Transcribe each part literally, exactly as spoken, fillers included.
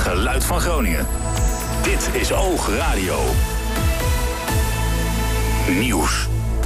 geluid van Groningen. Dit is Oog Radio. Nieuws.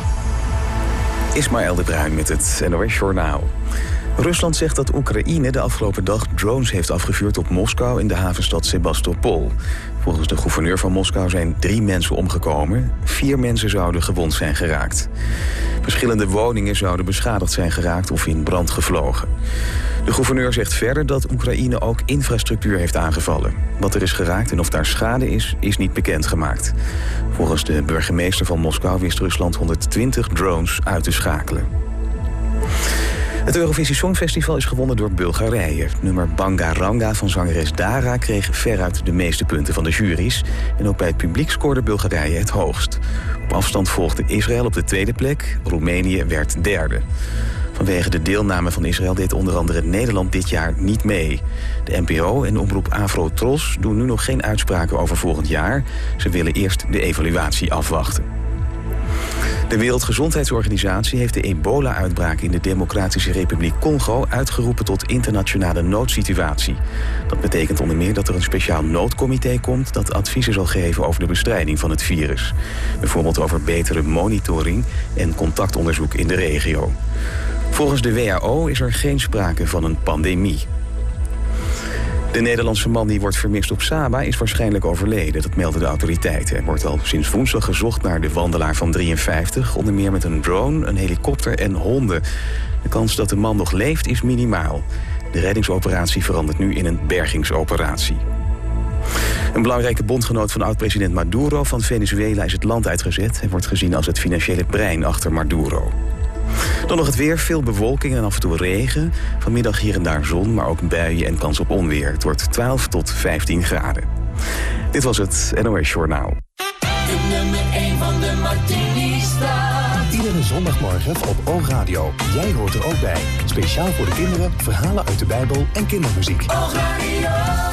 Ismaël de Bruin met het N O S Journaal. Rusland zegt dat Oekraïne de afgelopen dag drones heeft afgevuurd op Moskou in de havenstad Sebastopol. Volgens de gouverneur van Moskou zijn drie mensen omgekomen. Vier mensen zouden gewond zijn geraakt. Verschillende woningen zouden beschadigd zijn geraakt of in brand gevlogen. De gouverneur zegt verder dat Oekraïne ook infrastructuur heeft aangevallen. Wat er is geraakt en of daar schade is, is niet bekendgemaakt. Volgens de burgemeester van Moskou wist Rusland honderdtwintig drones uit te schakelen. Het Eurovisie Songfestival is gewonnen door Bulgarije. Nummer Bangaranga van zangeres Dara kreeg veruit de meeste punten van de juries. En ook bij het publiek scoorde Bulgarije het hoogst. Op afstand volgde Israël op de tweede plek. Roemenië werd derde. Vanwege de deelname van Israël deed onder andere Nederland dit jaar niet mee. De N P O en omroep Afro-Tros doen nu nog geen uitspraken over volgend jaar. Ze willen eerst de evaluatie afwachten. De Wereldgezondheidsorganisatie heeft de ebola-uitbraak in de Democratische Republiek Congo uitgeroepen tot internationale noodsituatie. Dat betekent onder meer dat er een speciaal noodcomité komt dat adviezen zal geven over de bestrijding van het virus. Bijvoorbeeld over betere monitoring en contactonderzoek in de regio. Volgens de W H O is er geen sprake van een pandemie. De Nederlandse man die wordt vermist op Saba is waarschijnlijk overleden. Dat melden de autoriteiten. Er wordt al sinds woensdag gezocht naar de wandelaar van drieënvijftig. Onder meer met een drone, een helikopter en honden. De kans dat de man nog leeft is minimaal. De reddingsoperatie verandert nu in een bergingsoperatie. Een belangrijke bondgenoot van oud-president Maduro van Venezuela is het land uitgezet. Hij wordt gezien als het financiële brein achter Maduro. Dan nog het weer, veel bewolking en af en toe regen. Vanmiddag hier en daar zon, maar ook buien en kans op onweer. Het wordt twaalf tot vijftien graden. Dit was het N O S Journaal. De nummer één van de Martini-straat. Iedere zondagmorgen op Oog Radio. Jij hoort er ook bij. Speciaal voor de kinderen, verhalen uit de Bijbel en kindermuziek. Oog Radio.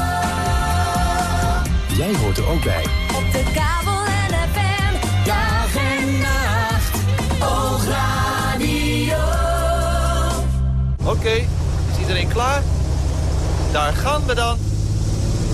Jij hoort er ook bij. Op de kabel en F M. Dag en nacht. Oog Radio. Oké, okay, is iedereen klaar? Daar gaan we dan.